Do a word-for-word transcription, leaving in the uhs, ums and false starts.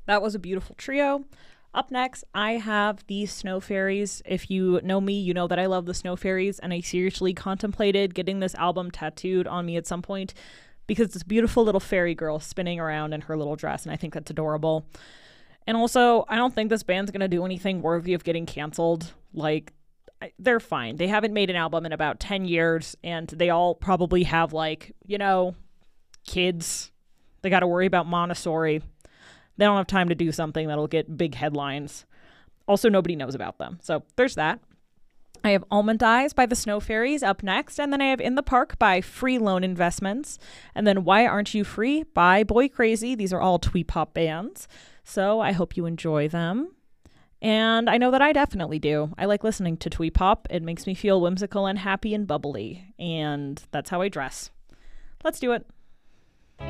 That was a beautiful trio. Up next, I have the Snow Fairies. If you know me, you know that I love the Snow Fairies, and I seriously contemplated getting this album tattooed on me at some point because it's a beautiful little fairy girl spinning around in her little dress, and I think that's adorable. And also, I don't think this band's going to do anything worthy of getting canceled. Like, they're fine. They haven't made an album in about ten years, and they all probably have, like, you know, kids. They got to worry about Montessori. They don't have time to do something that'll get big headlines. Also, nobody knows about them. So there's that. I have Almond Eyes by the Snow Fairies up next. And then I have In the Park by Free Loan Investments. And then Why Aren't You Free by Boy Crazy. These are all twee pop bands. So I hope you enjoy them. And I know that I definitely do. I like listening to twee pop. It makes me feel whimsical and happy and bubbly. And that's how I dress. Let's do it.